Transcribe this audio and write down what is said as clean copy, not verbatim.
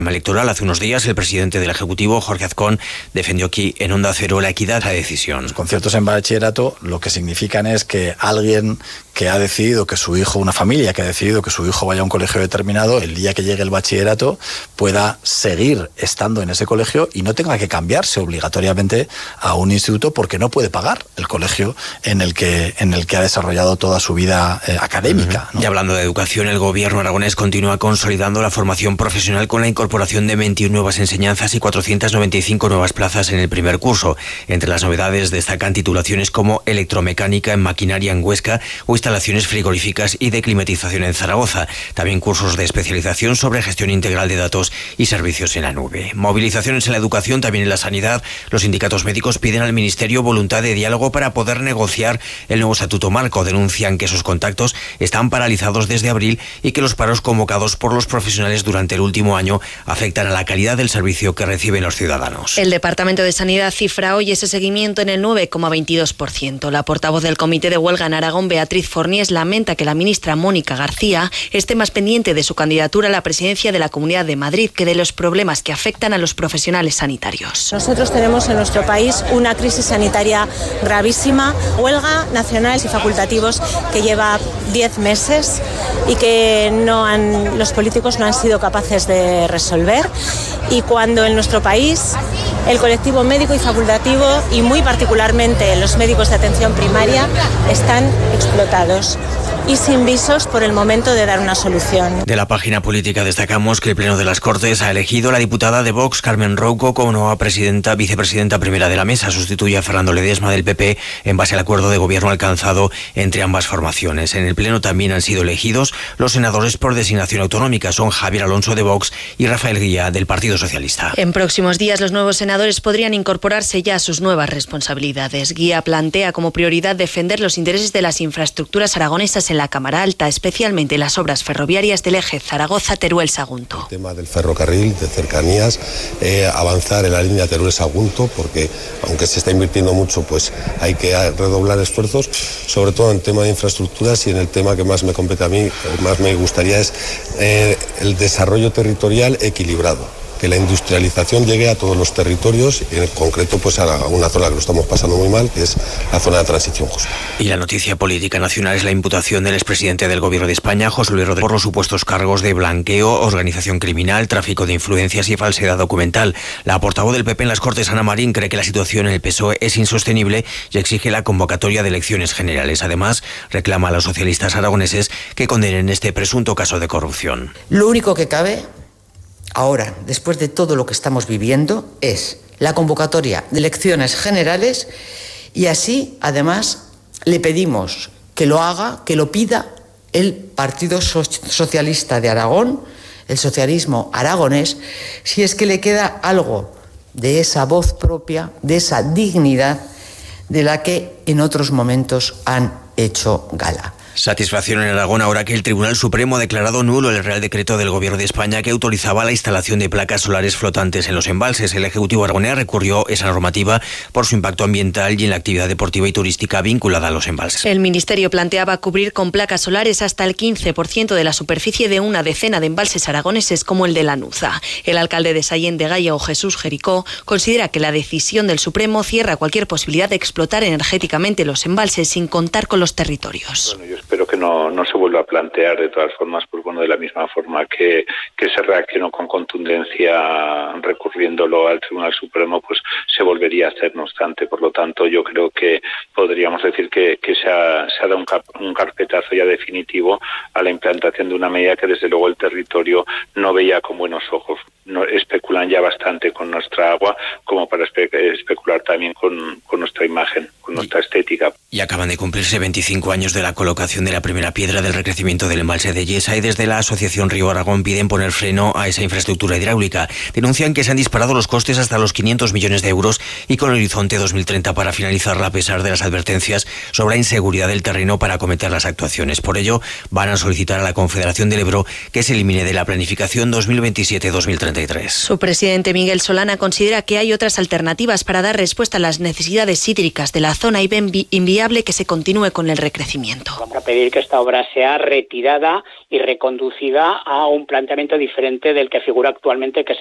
Electoral, hace unos días el presidente del Ejecutivo, Jorge Azcón, defendió aquí en Onda Cero la equidad de la decisión. Los conciertos en bachillerato lo que significan es que alguien que ha decidido que su hijo, una familia que ha decidido que su hijo vaya a un colegio determinado, el día que llegue el bachillerato pueda seguir estando en ese colegio y no tenga que cambiarse obligatoriamente a un instituto porque no puede pagar el colegio en el que ha desarrollado toda su vida académica, ¿no? Y hablando de educación, el gobierno aragonés continúa consolidando la formación profesional con la incorporación de 21 nuevas enseñanzas y 495 nuevas plazas en el primer curso. Entre las novedades destacan titulaciones como electromecánica en maquinaria en Huesca o instalaciones frigoríficas y de climatización en Zaragoza. También cursos de especialización sobre gestión integral de datos y servicios en la nube. Movilizaciones en la educación, también en la sanidad. Los sindicatos médicos piden al Ministerio voluntad de diálogo para poder negociar el nuevo estatuto marco. Denuncian que esos contactos están paralizados desde abril y que los paros convocados por los profesionales durante el último año afectan a la calidad del servicio que reciben los ciudadanos. El Departamento de Sanidad cifra hoy ese seguimiento en el 9,22%. La portavoz del Comité de Huelga en Aragón, Beatriz Forniés, lamenta que la ministra Mónica García esté más pendiente de su candidatura a la presidencia de la Comunidad de Madrid que de los problemas que afectan a los profesionales sanitarios. Nosotros tenemos en nuestro país una crisis sanitaria gravísima, huelga nacionales y facultativos que lleva 10 meses y que los políticos no han sido capaces de resolver. Y cuando en nuestro país el colectivo médico y facultativo, y muy particularmente los médicos de atención primaria, están explotados y sin visos por el momento de dar una solución. De la página política destacamos que el Pleno de las Cortes ha elegido a la diputada de Vox, Carmen Rouco, como nueva vicepresidenta primera de la mesa. Sustituye a Fernando Ledesma del PP en base al acuerdo de gobierno alcanzado entre ambas formaciones. En el Pleno también han sido elegidos los senadores por designación autonómica. Son Javier Alonso de Vox y Rafael Guía del Partido Socialista. En próximos días los nuevos senadores podrían incorporarse ya a sus nuevas responsabilidades. Guía plantea como prioridad defender los intereses de las infraestructuras aragonesas en la Cámara Alta, especialmente las obras ferroviarias del eje Zaragoza-Teruel-Sagunto. El tema del ferrocarril, de cercanías, avanzar en la línea Teruel-Sagunto, porque aunque se está invirtiendo mucho, pues hay que redoblar esfuerzos, sobre todo en tema de infraestructuras, y en el tema que más me compete a mí, más me gustaría es el desarrollo territorial equilibrado. Que la industrialización llegue a todos los territorios y en concreto pues a una zona que lo estamos pasando muy mal, que es la zona de transición justa. Y la noticia política nacional es la imputación del expresidente del Gobierno de España, José Luis Rodríguez, por los supuestos cargos de blanqueo, organización criminal, tráfico de influencias y falsedad documental. La portavoz del PP en las Cortes, Ana Marín, cree que la situación en el PSOE es insostenible y exige la convocatoria de elecciones generales. Además, reclama a los socialistas aragoneses que condenen este presunto caso de corrupción. Lo único que cabe ahora, después de todo lo que estamos viviendo, es la convocatoria de elecciones generales y así, además, le pedimos que lo haga, que lo pida el Partido Socialista de Aragón, el socialismo aragonés, si es que le queda algo de esa voz propia, de esa dignidad de la que en otros momentos han hecho gala. Satisfacción en Aragón ahora que el Tribunal Supremo ha declarado nulo el Real Decreto del Gobierno de España que autorizaba la instalación de placas solares flotantes en los embalses. El Ejecutivo aragonés recurrió esa normativa por su impacto ambiental y en la actividad deportiva y turística vinculada a los embalses. El Ministerio planteaba cubrir con placas solares hasta el 15% de la superficie de una decena de embalses aragoneses como el de Lanuza. El alcalde de Sallent de Gaya, Jesús Jericó, considera que la decisión del Supremo cierra cualquier posibilidad de explotar energéticamente los embalses sin contar con los territorios. Bueno, yo espero que no se vuelva a plantear. De todas formas, pues bueno, de la misma forma que se reaccionó con contundencia recurriéndolo al Tribunal Supremo, pues se volvería a hacer, no obstante. Por lo tanto, yo creo que podríamos decir que se ha dado un carpetazo ya definitivo a la implantación de una medida que desde luego el territorio no veía con buenos ojos. No, especulan ya bastante con nuestra agua como para especular también con nuestra imagen, con nuestra estética. Y acaban de cumplirse 25 años de la colocación de la primera piedra del recrecimiento del embalse de Yesa y desde la Asociación Río Aragón piden poner freno a esa infraestructura hidráulica. Denuncian que se han disparado los costes hasta los 500 millones de euros y con horizonte 2030 para finalizarla a pesar de las advertencias sobre la inseguridad del terreno para acometer las actuaciones. Por ello, van a solicitar a la Confederación del Ebro que se elimine de la planificación 2027-2035. 1953. Su presidente Miguel Solana considera que hay otras alternativas para dar respuesta a las necesidades hídricas de la zona y ven inviable que se continúe con el recrecimiento. Vamos a pedir que esta obra sea retirada y reconducida a un planteamiento diferente del que figura actualmente, que es